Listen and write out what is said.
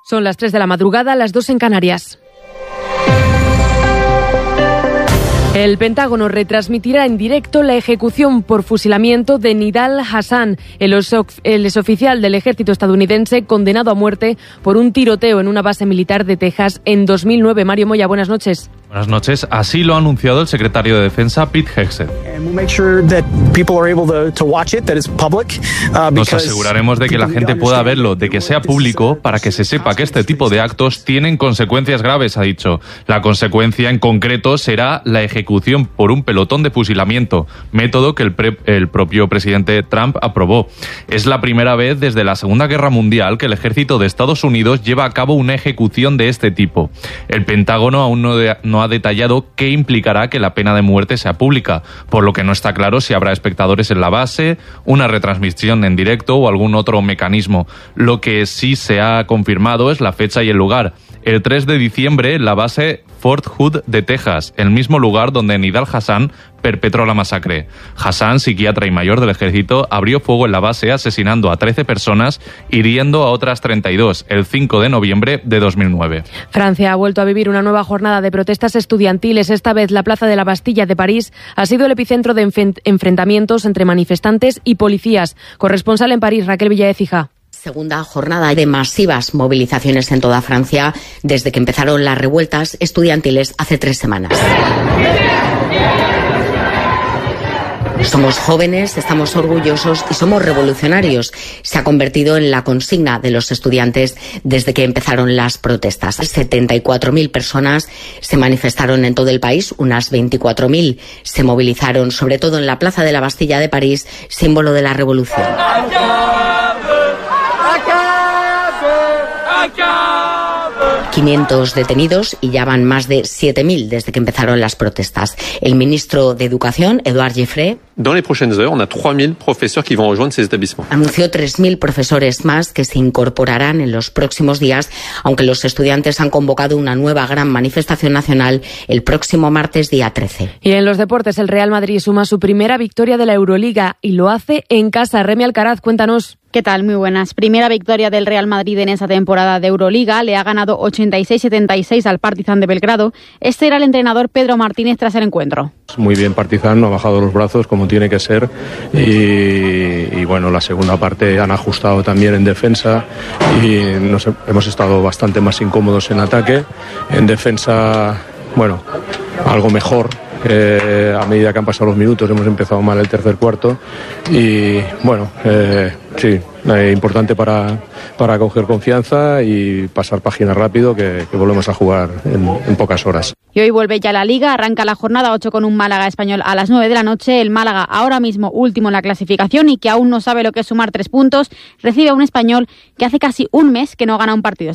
Son las 3 de la madrugada, las 2 en Canarias. El Pentágono retransmitirá en directo la ejecución por fusilamiento de Nidal Hasan, el exoficial del ejército estadounidense condenado a muerte por un tiroteo en una base militar de Texas en 2009. Mario Moya, buenas noches. Buenas noches. Así lo ha anunciado el secretario de Defensa, Pete Hegseth. Nos aseguraremos de que la gente pueda verlo, de que sea público, para que se sepa que este tipo de actos tienen consecuencias graves, ha dicho. La consecuencia en concreto será la ejecución por un pelotón de fusilamiento, método que el propio presidente Trump aprobó. Es la primera vez desde la Segunda Guerra Mundial que el ejército de Estados Unidos lleva a cabo una ejecución de este tipo. El Pentágono aún no ha detallado qué implicará que la pena de muerte sea pública, por lo que no está claro si habrá espectadores en la base, una retransmisión en directo o algún otro mecanismo. Lo que sí se ha confirmado es la fecha y el lugar. El 3 de diciembre, en la base Fort Hood de Texas, el mismo lugar donde Nidal Hasan perpetró la masacre. Hasan, psiquiatra y mayor del ejército, abrió fuego en la base asesinando a 13 personas, hiriendo a otras 32, el 5 de noviembre de 2009. Francia ha vuelto a vivir una nueva jornada de protestas estudiantiles. Esta vez la Plaza de la Bastilla de París ha sido el epicentro de enfrentamientos entre manifestantes y policías. Corresponsal en París, Raquel Villaécija. Segunda jornada de masivas movilizaciones en toda Francia desde que empezaron las revueltas estudiantiles hace 3 semanas. Somos jóvenes, estamos orgullosos y somos revolucionarios. Se ha convertido en la consigna de los estudiantes desde que empezaron las protestas. 74.000 personas se manifestaron en todo el país, unas 24.000 se movilizaron, sobre todo en la Plaza de la Bastilla de París, símbolo de la revolución. 500 detenidos y ya van más de 7.000 desde que empezaron las protestas. El ministro de Educación, Édouard Geoffrey, anunció 3.000 profesores más que se incorporarán en los próximos días, aunque los estudiantes han convocado una nueva gran manifestación nacional el próximo martes, día 13. Y en los deportes, el Real Madrid suma su primera victoria de la Euroliga y lo hace en casa. Remi Alcaraz, cuéntanos. ¿Qué tal? Muy buenas. Primera victoria del Real Madrid en esa temporada de Euroliga. Le ha ganado 86-76 al Partizan de Belgrado. Este era el entrenador Pedro Martínez tras el encuentro. Muy bien Partizan, no ha bajado los brazos como tiene que ser. Y bueno, la segunda parte han ajustado también en defensa y hemos estado bastante más incómodos en ataque. En defensa, bueno, algo mejor. A medida que han pasado los minutos hemos empezado mal el tercer cuarto y bueno, sí, importante para coger confianza y pasar página rápido que volvemos a jugar en pocas horas. Y hoy vuelve ya la Liga, arranca la jornada 8 con un Málaga Español a las 9 de la noche. El Málaga ahora mismo último en la clasificación y que aún no sabe lo que es sumar 3 puntos, recibe a un Español que hace casi un mes que no gana un partido.